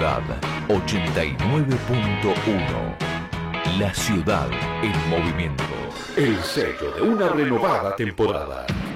89.1. La ciudad en movimiento. El sello de una renovada temporada.